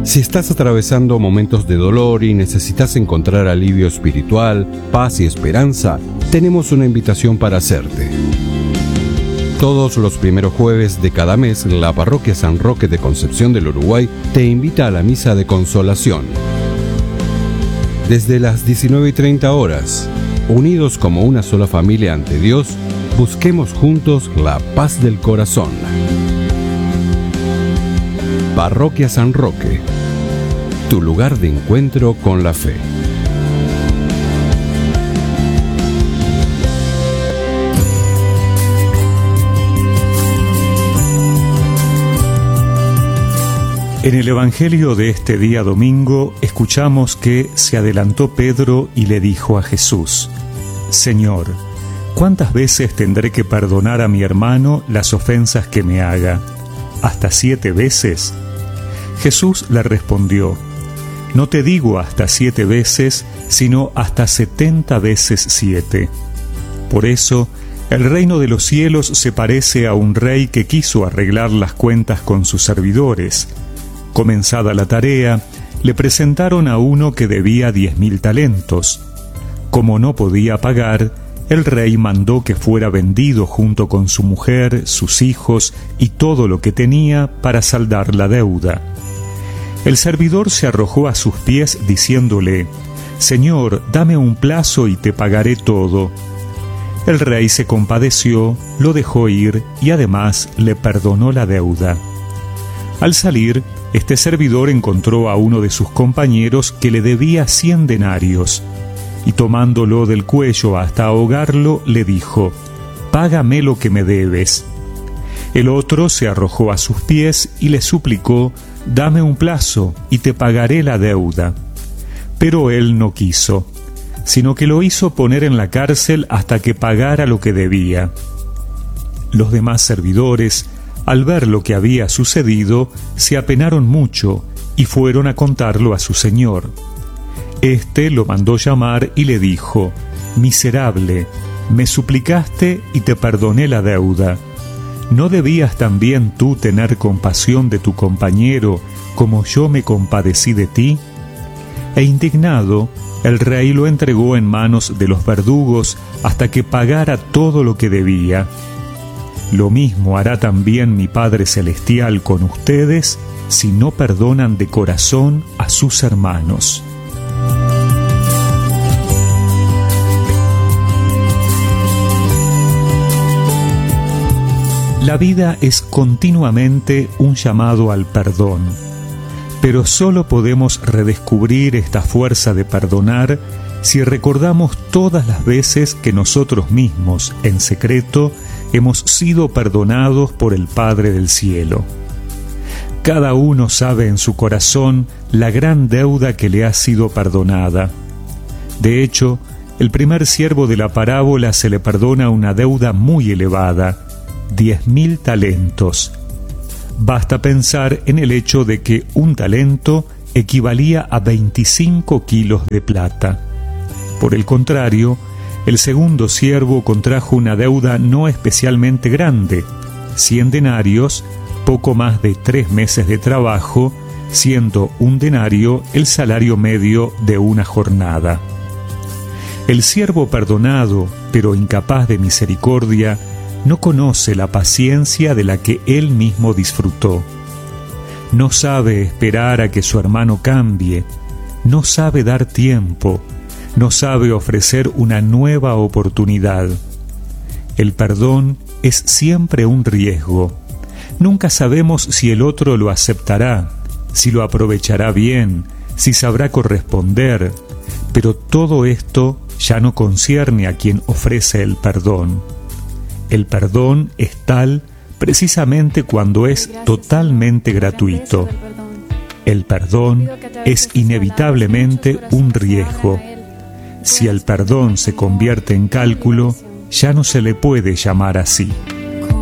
Si estás atravesando momentos de dolor y necesitas encontrar alivio espiritual, paz y esperanza, tenemos una invitación para hacerte. Todos los primeros jueves de cada mes, la Parroquia San Roque de Concepción del Uruguay te invita a la Misa de Consolación. Desde las 19:30 horas, unidos como una sola familia ante Dios, busquemos juntos la paz del corazón. Parroquia San Roque, tu lugar de encuentro con la fe. En el Evangelio de este día domingo escuchamos que se adelantó Pedro y le dijo a Jesús: Señor, ¿cuántas veces tendré que perdonar a mi hermano las ofensas que me haga? ¿Hasta 7 veces? Jesús le respondió: No te digo hasta 7 veces, sino hasta 70 veces 7. Por eso, el reino de los cielos se parece a un rey que quiso arreglar las cuentas con sus servidores. Comenzada la tarea, le presentaron a uno que debía 10.000 talentos. Como no podía pagar, el rey mandó que fuera vendido junto con su mujer, sus hijos y todo lo que tenía para saldar la deuda. El servidor se arrojó a sus pies diciéndole: Señor, dame un plazo y te pagaré todo. El rey se compadeció, lo dejó ir y además le perdonó la deuda. Al salir, este servidor encontró a uno de sus compañeros que le debía 100 denarios, y tomándolo del cuello hasta ahogarlo, le dijo: Págame lo que me debes. El otro se arrojó a sus pies y le suplicó: Dame un plazo y te pagaré la deuda. Pero él no quiso, sino que lo hizo poner en la cárcel hasta que pagara lo que debía. Los demás servidores, al ver lo que había sucedido, se apenaron mucho y fueron a contarlo a su señor. Este lo mandó llamar y le dijo: Miserable, me suplicaste y te perdoné la deuda. ¿No debías también tú tener compasión de tu compañero como yo me compadecí de ti? E indignado, el rey lo entregó en manos de los verdugos hasta que pagara todo lo que debía. Lo mismo hará también mi Padre Celestial con ustedes si no perdonan de corazón a sus hermanos. La vida es continuamente un llamado al perdón, pero solo podemos redescubrir esta fuerza de perdonar si recordamos todas las veces que nosotros mismos, en secreto, hemos sido perdonados por el Padre del Cielo. Cada uno sabe en su corazón la gran deuda que le ha sido perdonada. De hecho, el primer siervo de la parábola se le perdona una deuda muy elevada, 10.000 talentos. Basta pensar en el hecho de que un talento equivalía a 25 kilos de plata. Por el contrario, el segundo siervo contrajo una deuda no especialmente grande, 100 denarios, poco más de 3 meses de trabajo, siendo un denario el salario medio de una jornada. El siervo perdonado, pero incapaz de misericordia, no conoce la paciencia de la que él mismo disfrutó. No sabe esperar a que su hermano cambie, no sabe dar tiempo, no sabe ofrecer una nueva oportunidad. El perdón es siempre un riesgo. Nunca sabemos si el otro lo aceptará, si lo aprovechará bien, si sabrá corresponder, pero todo esto ya no concierne a quien ofrece el perdón. El perdón es tal precisamente cuando es totalmente gratuito. El perdón es inevitablemente un riesgo. Si el perdón se convierte en cálculo, ya no se le puede llamar así.